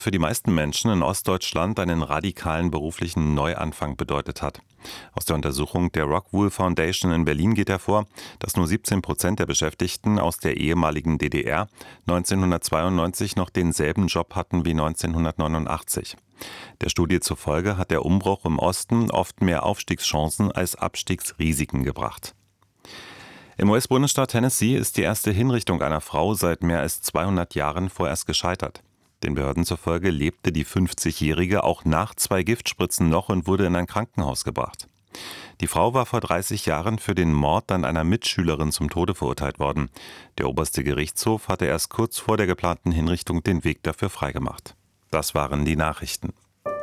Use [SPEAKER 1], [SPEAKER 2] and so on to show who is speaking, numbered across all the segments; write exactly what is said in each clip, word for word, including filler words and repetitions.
[SPEAKER 1] für die meisten Menschen in Ostdeutschland einen radikalen beruflichen Neuanfang bedeutet hat. Aus der Untersuchung der Rockwool Foundation in Berlin geht hervor, dass nur siebzehn Prozent der Beschäftigten aus der ehemaligen D D R neunzehnhundertzweiundneunzig noch denselben Job hatten wie neunzehnhundertneunundachtzig. Der Studie zufolge hat der Umbruch im Osten oft mehr Aufstiegschancen als Abstiegsrisiken gebracht. Im U S-Bundesstaat Tennessee ist die erste Hinrichtung einer Frau seit mehr als zweihundert Jahren vorerst gescheitert. Den Behörden zufolge lebte die fünfzigjährige auch nach zwei Giftspritzen noch und wurde in ein Krankenhaus gebracht. Die Frau war vor dreißig Jahren für den Mord an einer Mitschülerin zum Tode verurteilt worden. Der oberste Gerichtshof hatte erst kurz vor der geplanten Hinrichtung den Weg dafür freigemacht. Das waren die Nachrichten.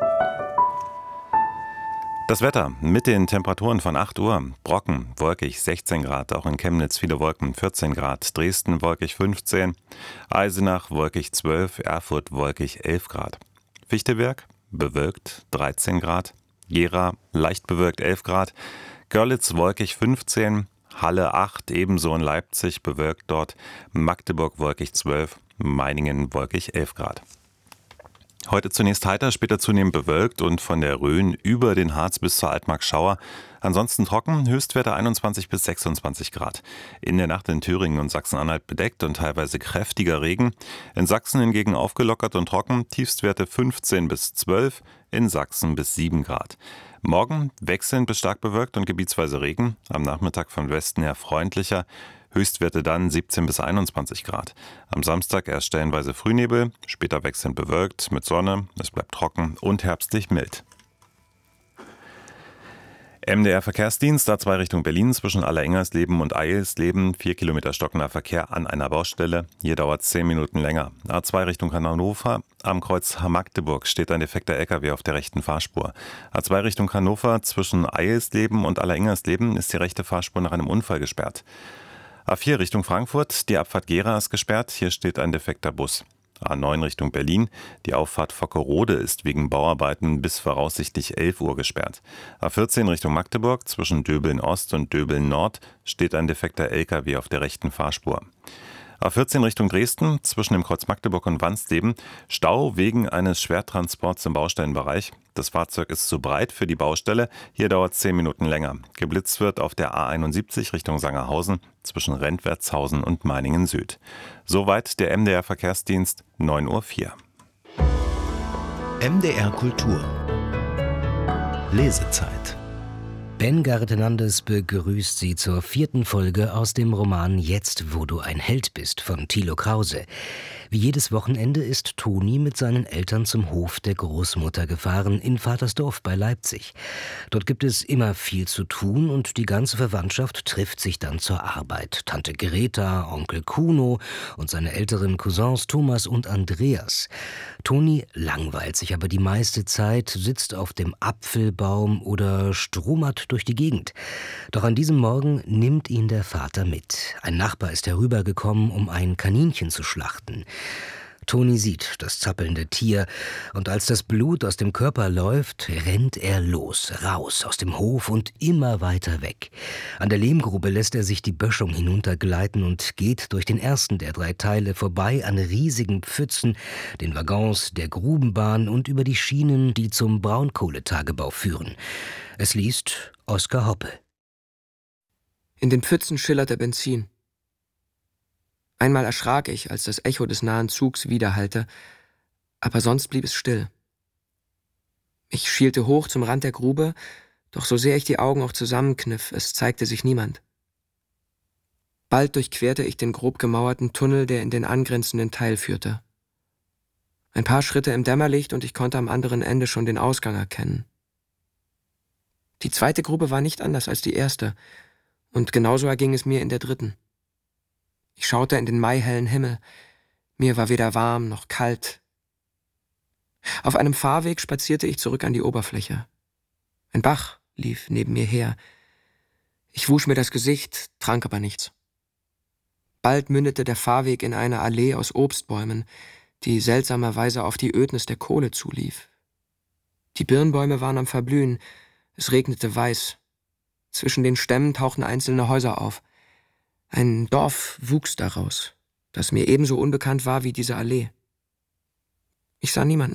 [SPEAKER 1] Das Wetter mit den Temperaturen von acht Uhr. Brocken, wolkig sechzehn Grad, auch in Chemnitz viele Wolken vierzehn Grad, Dresden wolkig fünfzehn, Eisenach wolkig zwölf, Erfurt wolkig elf Grad. Fichtelberg bewölkt dreizehn Grad, Gera leicht bewölkt elf Grad, Görlitz wolkig fünfzehn, Halle acht, ebenso in Leipzig bewölkt dort, Magdeburg wolkig zwölf, Meiningen wolkig elf Grad. Heute zunächst heiter, später zunehmend bewölkt und von der Rhön über den Harz bis zur Altmark Schauer. Ansonsten trocken, Höchstwerte einundzwanzig bis sechsundzwanzig Grad. In der Nacht in Thüringen und Sachsen-Anhalt bedeckt und teilweise kräftiger Regen. In Sachsen hingegen aufgelockert und trocken, Tiefstwerte fünfzehn bis zwölf, in Sachsen bis sieben Grad. Morgen wechselnd bis stark bewölkt und gebietsweise Regen. Am Nachmittag von Westen her freundlicher. Höchstwerte dann siebzehn bis einundzwanzig Grad. Am Samstag erst stellenweise Frühnebel, später wechselnd bewölkt mit Sonne, es bleibt trocken und herbstlich mild. M D R-Verkehrsdienst A zwei Richtung Berlin zwischen Allerengersleben und Eilsleben, vier Kilometer stockender Verkehr an einer Baustelle. Hier dauert es zehn Minuten länger. A zwei Richtung Hannover, am Kreuz Magdeburg steht ein defekter L K W auf der rechten Fahrspur. A zwei Richtung Hannover zwischen Eilsleben und Allerengersleben ist die rechte Fahrspur nach einem Unfall gesperrt. A vier Richtung Frankfurt, die Abfahrt Gera ist gesperrt, hier steht ein defekter Bus. A neun Richtung Berlin, die Auffahrt Vockerode ist wegen Bauarbeiten bis voraussichtlich elf Uhr gesperrt. A vierzehn Richtung Magdeburg, zwischen Döbeln Ost und Döbeln Nord steht ein defekter L K W auf der rechten Fahrspur. A vierzehn Richtung Dresden, zwischen dem Kreuz Magdeburg und Wansleben, Stau wegen eines Schwertransports im Baustellenbereich. Das Fahrzeug ist zu breit für die Baustelle, hier dauert es zehn Minuten länger. Geblitzt wird auf der A einundsiebzig Richtung Sangerhausen, zwischen Rentwertshausen und Meiningen Süd. Soweit der M D R-Verkehrsdienst, neun Uhr vier.
[SPEAKER 2] M D R Kultur Lesezeit.
[SPEAKER 3] Ben Gartenandes begrüßt Sie zur vierten Folge aus dem Roman Jetzt, wo du ein Held bist von Thilo Krause. Wie jedes Wochenende ist Toni mit seinen Eltern zum Hof der Großmutter gefahren in Vatersdorf bei Leipzig. Dort gibt es immer viel zu tun und die ganze Verwandtschaft trifft sich dann zur Arbeit. Tante Greta, Onkel Kuno und seine älteren Cousins Thomas und Andreas. Toni langweilt sich aber die meiste Zeit, sitzt auf dem Apfelbaum oder stromert durch die Gegend. Doch an diesem Morgen nimmt ihn der Vater mit. Ein Nachbar ist herübergekommen, um ein Kaninchen zu schlachten. Toni sieht das zappelnde Tier, und als das Blut aus dem Körper läuft, rennt er los, raus aus dem Hof und immer weiter weg. An der Lehmgrube lässt er sich die Böschung hinuntergleiten und geht durch den ersten der drei Teile vorbei an riesigen Pfützen, den Waggons der Grubenbahn und über die Schienen, die zum Braunkohletagebau führen. Es liest Oskar Hoppe.
[SPEAKER 4] In den Pfützen schillerte Benzin. Einmal erschrak ich, als das Echo des nahen Zugs widerhallte, aber sonst blieb es still. Ich schielte hoch zum Rand der Grube, doch so sehr ich die Augen auch zusammenkniff, es zeigte sich niemand. Bald durchquerte ich den grob gemauerten Tunnel, der in den angrenzenden Teil führte. Ein paar Schritte im Dämmerlicht und ich konnte am anderen Ende schon den Ausgang erkennen. Die zweite Grube war nicht anders als die erste, und genauso erging es mir in der dritten. Ich schaute in den maihellen Himmel. Mir war weder warm noch kalt. Auf einem Fahrweg spazierte ich zurück an die Oberfläche. Ein Bach lief neben mir her. Ich wusch mir das Gesicht, trank aber nichts. Bald mündete der Fahrweg in eine Allee aus Obstbäumen, die seltsamerweise auf die Ödnis der Kohle zulief. Die Birnbäume waren am Verblühen, es regnete weiß. Zwischen den Stämmen tauchten einzelne Häuser auf. Ein Dorf wuchs daraus, das mir ebenso unbekannt war wie diese Allee. Ich sah niemanden.